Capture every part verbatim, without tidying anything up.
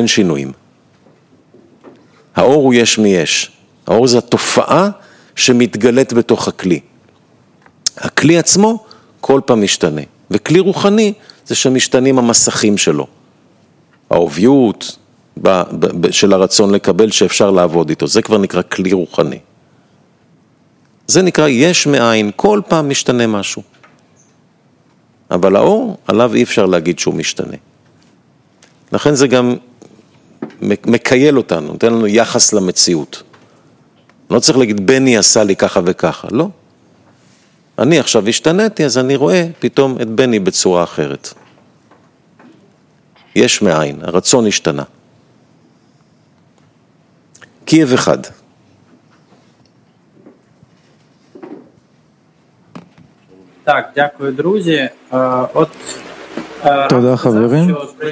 אין שינויים. האור הוא יש מיש. האור זה התופעה שמתגלית בתוך הכלי. הכלי עצמו כל פעם משתנה. וכלי רוחני זה שמשתנים המסכים שלו. העוביות של הרצון לקבל שאפשר לעבוד איתו. זה כבר נקרא כלי רוחני. זה נקרא יש מאין, כל פעם משתנה משהו. אבל האור, עליו אי אפשר להגיד שהוא משתנה. לכן זה גם מקייל אותנו, נותן לנו יחס למציאות. לא צריך להגיד, בני עשה לי ככה וככה, לא. אני עכשיו השתניתי, אז אני רואה פתאום את בני בצורה אחרת. יש מאין, הרצון השתנה. קייב אחד. Так, дякую, друзі. От תודה חברים.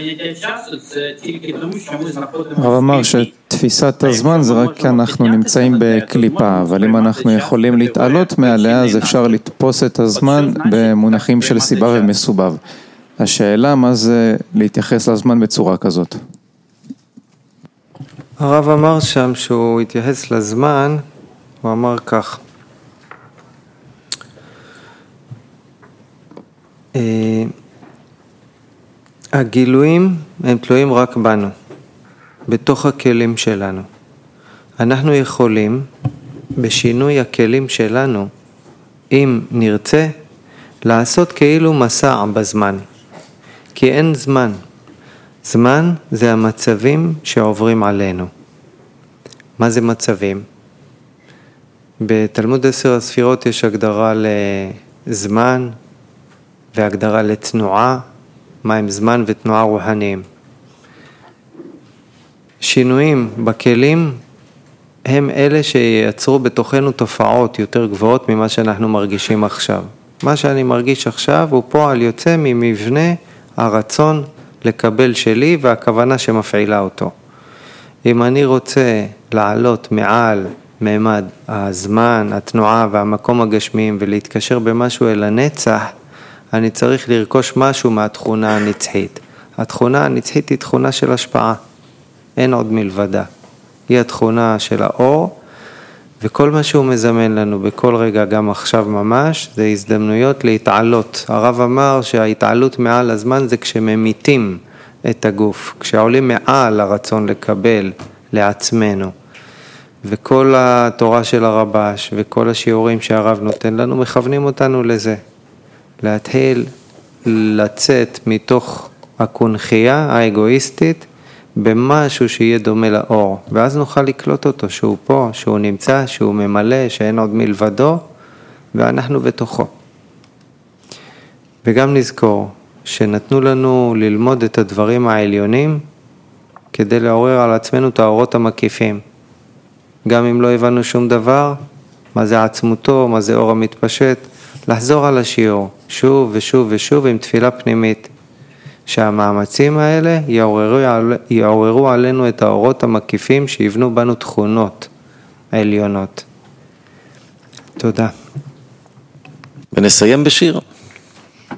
הרב אמר שתפיסת הזמן זה רק כי אנחנו נמצאים בקליפה, אבל אם אנחנו יכולים להתעלות מעליה, אז אפשר לתפוס את הזמן במונחים של סיבה ומסובב. השאלה מה זה להתייחס לזמן בצורה כזאת. הרב אמר שם שהוא התייחס לזמן, הוא אמר כך. הגילויים הם תלויים רק בנו, בתוך הכלים שלנו. אנחנו יכולים, בשינוי הכלים שלנו, אם נרצה, לעשות כאילו מסע בזמן. כי אין זמן. זמן זה המצבים שעוברים עלינו. מה זה מצבים? בתלמוד עשר הספירות יש הגדרה לזמן והגדרה לתנועה, מה הם זמן ותנועה רוחניים. שינויים בכלים הם אלה שייצרו בתוכנו תופעות יותר גבוהות ממה שאנחנו מרגישים עכשיו. מה שאני מרגיש עכשיו הוא פועל יוצא ממבנה הרצון לקבל שלי והכוונה שמפעילה אותו. אם אני רוצה לעלות מעל ממד הזמן, התנועה והמקום הגשמיים ולהתקשר במשהו אל הנצח, אני צריך לרכוש משהו מהתכונה הנצחית. התכונה הנצחית היא תכונה של השפעה. אין עוד מלבדה. היא התכונה של האור, וכל מה שהוא מזמן לנו בכל רגע, גם עכשיו ממש, זה הזדמנויות להתעלות. הרב אמר שההתעלות מעל הזמן זה כשממיתים את הגוף, כשעולים מעל הרצון לקבל לעצמנו. וכל התורה של הרבש וכל השיעורים שהרב נותן לנו מכוונים אותנו לזה. להתחיל לצאת מתוך הקונחייה האגואיסטית במשהו שיהיה דומה לאור, ואז נוכל לקלוט אותו שהוא פה, שהוא נמצא, שהוא ממלא, שאין עוד מלבדו, ואנחנו בתוכו. וגם נזכור שנתנו לנו ללמוד את הדברים העליונים כדי לעורר על עצמנו את האורות המקיפים. גם אם לא הבנו שום דבר, מה זה עצמותו, מה זה אור המתפשט, לחזור על השיעור, שוב ושוב ושוב עם תפילה פנימית, שהמאמצים האלה יעוררו, יעוררו עלינו את האורות המקיפים שיבנו בנו תכונות העליונות. תודה. ונסיים בשיר.